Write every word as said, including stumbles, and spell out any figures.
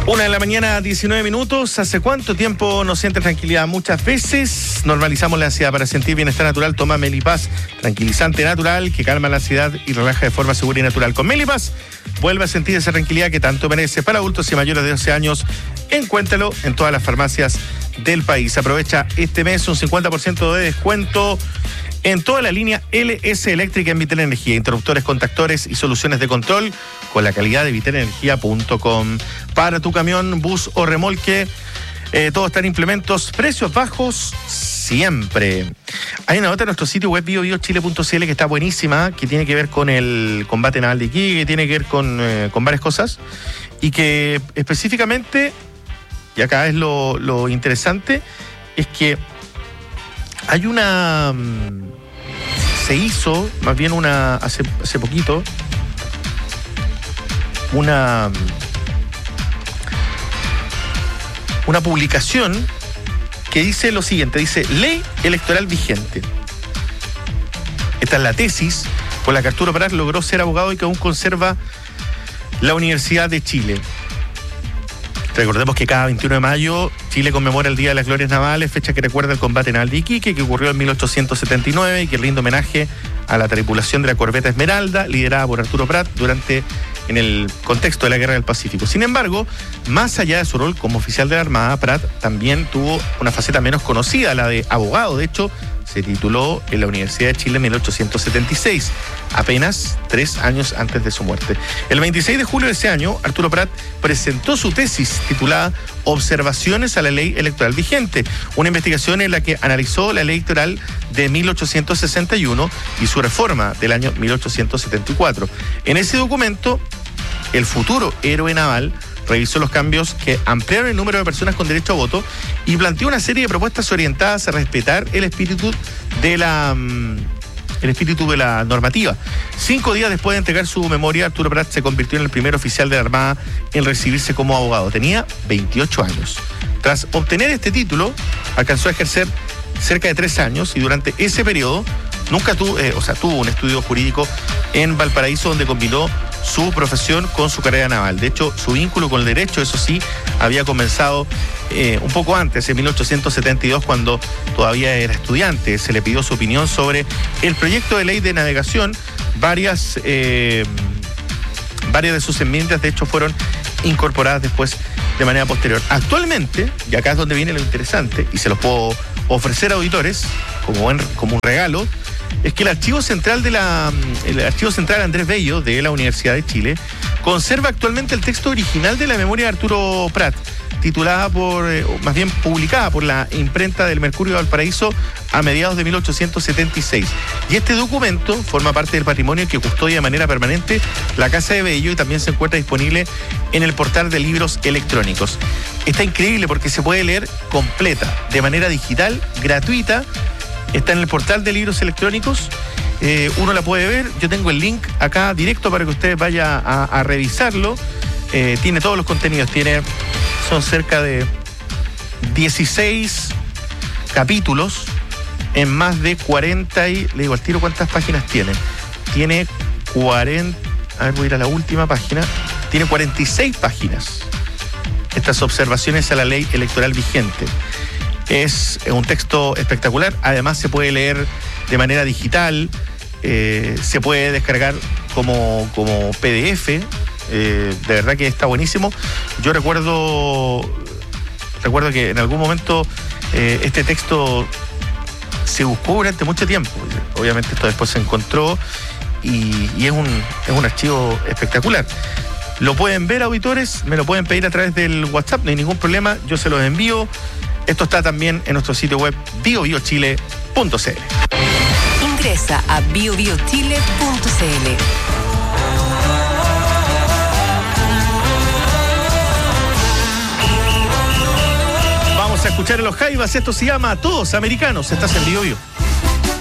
Una de la mañana, diecinueve minutos. ¿Hace cuánto tiempo no siente tranquilidad? Muchas veces. Normalizamos la ansiedad. Para sentir bienestar natural, toma Melipaz, tranquilizante natural que calma la ansiedad y relaja de forma segura y natural. Con Melipaz, vuelve a sentir esa tranquilidad que tanto merece. Para adultos y mayores de doce años, encuéntralo en todas las farmacias del país. Aprovecha este mes un cincuenta por ciento de descuento en toda la línea L S eléctrica en Vitel Energía, interruptores, contactores y soluciones de control con la calidad de vitel energía punto com. Para tu camión, bus o remolque, eh, todo está en implementos, precios bajos siempre. Hay una nota en nuestro sitio web bio bio chile punto c l que está buenísima, que tiene que ver con el combate naval de Iquique, que tiene que ver con, eh, con varias cosas, y que específicamente, y acá es lo, lo interesante, es que hay una... Se hizo, más bien una hace, hace poquito, una, una publicación que dice lo siguiente, dice Ley Electoral Vigente. Esta es la tesis con la que Arturo Prat logró ser abogado y que aún conserva la Universidad de Chile. Recordemos que cada veintiuno de mayo Chile conmemora el Día de las Glorias Navales, fecha que recuerda el combate naval de Iquique, que ocurrió en mil ochocientos setenta y nueve y que rinde homenaje a la tripulación de la corbeta Esmeralda, liderada por Arturo Prat durante en el contexto de la Guerra del Pacífico. Sin embargo, más allá de su rol como oficial de la Armada, Prat también tuvo una faceta menos conocida, la de abogado. De hecho, se tituló en la Universidad de Chile en mil ochocientos setenta y seis, apenas tres años antes de su muerte. El veintiséis de julio de ese año, Arturo Prat presentó su tesis titulada Observaciones a la Ley Electoral Vigente, una investigación en la que analizó la ley electoral de mil ochocientos sesenta y uno y su reforma del año mil ochocientos setenta y cuatro. En ese documento, el futuro héroe naval revisó los cambios que ampliaron el número de personas con derecho a voto y planteó una serie de propuestas orientadas a respetar el espíritu de la el espíritu de la normativa. Cinco días después de entregar su memoria, Arturo Prat se convirtió en el primer oficial de la Armada en recibirse como abogado. Tenía veintiocho años. Tras obtener este título, alcanzó a ejercer cerca de tres años y durante ese periodo nunca tuvo, eh, o sea, tuvo un estudio jurídico en Valparaíso donde combinó su profesión con su carrera naval. De hecho, su vínculo con el derecho, eso sí, había comenzado eh, un poco antes, en mil ochocientos setenta y dos, cuando todavía era estudiante. Se le pidió su opinión sobre el proyecto de ley de navegación. Varias, eh, varias de sus enmiendas, de hecho, fueron incorporadas después de manera posterior. Actualmente, y acá es donde viene lo interesante, y se los puedo ofrecer a auditores como, buen, como un regalo, es que el archivo central de la el archivo central Andrés Bello de la Universidad de Chile conserva actualmente el texto original de la memoria de Arturo Prat, titulada por, eh, más bien publicada por la imprenta del Mercurio de Valparaíso a mediados de mil ochocientos setenta y seis. Y este documento forma parte del patrimonio que custodia de manera permanente la Casa de Bello y también se encuentra disponible en el portal de libros electrónicos. Está increíble porque se puede leer completa, de manera digital, gratuita. Está en el portal de libros electrónicos, eh, uno la puede ver. Yo tengo el link acá directo para que usted vaya a, a revisarlo. Eh, tiene todos los contenidos, tiene, son cerca de dieciséis capítulos en más de cuarenta y, le digo al tiro cuántas páginas tiene. Tiene cuarenta, a ver, voy a ir a la última página, tiene cuarenta y seis páginas. Estas observaciones a la ley electoral vigente. Es un texto espectacular, además se puede leer de manera digital, eh, se puede descargar como, como P D F, eh, de verdad que está buenísimo. Yo recuerdo, recuerdo que en algún momento eh, este texto se buscó durante mucho tiempo, obviamente esto después se encontró y, y es, un, es un archivo espectacular. Lo pueden ver, auditores, me lo pueden pedir a través del WhatsApp, no hay ningún problema, yo se los envío. Esto está también en nuestro sitio web bio bio chile punto c l. Ingresa a bio bio chile punto c l. Vamos a escuchar a los Jaivas. Esto se llama Todos Americanos. Estás en Bio Bio.